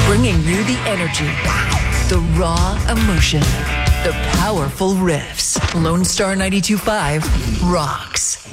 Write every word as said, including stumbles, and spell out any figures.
Bringing you the energy, the raw emotion, the powerful riffs. Lone Star ninety-two point five rocks.